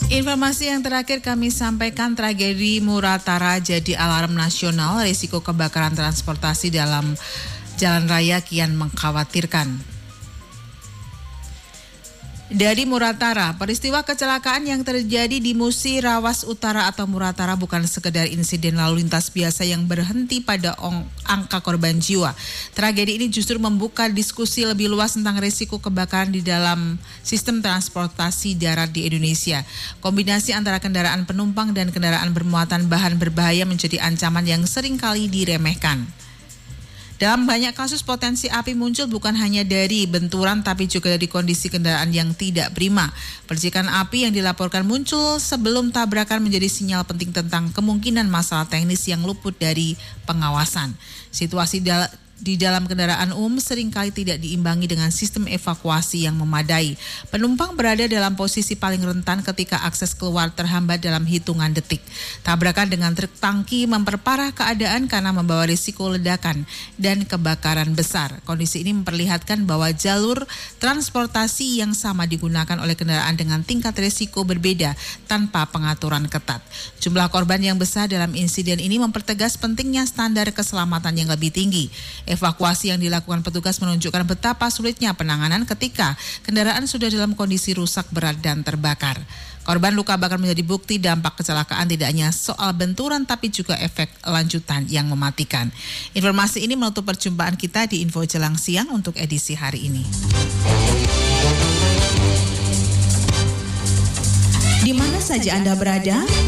Informasi yang terakhir kami sampaikan, tragedi Muratara jadi alarm nasional. Risiko kebakaran transportasi dalam jalan raya kian mengkhawatirkan. Dari Muratara, peristiwa kecelakaan yang terjadi di Musi Rawas Utara atau Muratara bukan sekedar insiden lalu lintas biasa yang berhenti pada angka korban jiwa. Tragedi ini justru membuka diskusi lebih luas tentang risiko kebakaran di dalam sistem transportasi darat di Indonesia. Kombinasi antara kendaraan penumpang dan kendaraan bermuatan bahan berbahaya menjadi ancaman yang seringkali diremehkan. Dalam banyak kasus potensi api muncul bukan hanya dari benturan tapi juga dari kondisi kendaraan yang tidak prima. Percikan api yang dilaporkan muncul sebelum tabrakan menjadi sinyal penting tentang kemungkinan masalah teknis yang luput dari pengawasan. Situasi di dalam kendaraan umum seringkali tidak diimbangi dengan sistem evakuasi yang memadai. Penumpang berada dalam posisi paling rentan ketika akses keluar terhambat dalam hitungan detik. Tabrakan dengan truk tangki memperparah keadaan karena membawa risiko ledakan dan kebakaran besar. Kondisi ini memperlihatkan bahwa jalur transportasi yang sama digunakan oleh kendaraan dengan tingkat risiko berbeda tanpa pengaturan ketat. Jumlah korban yang besar dalam insiden ini mempertegas pentingnya standar keselamatan yang lebih tinggi. Evakuasi yang dilakukan petugas menunjukkan betapa sulitnya penanganan ketika kendaraan sudah dalam kondisi rusak berat dan terbakar. Korban luka bakar menjadi bukti dampak kecelakaan tidak hanya soal benturan tapi juga efek lanjutan yang mematikan. Informasi ini menutup perjumpaan kita di Info Jelang Siang untuk edisi hari ini. Di mana saja Anda berada,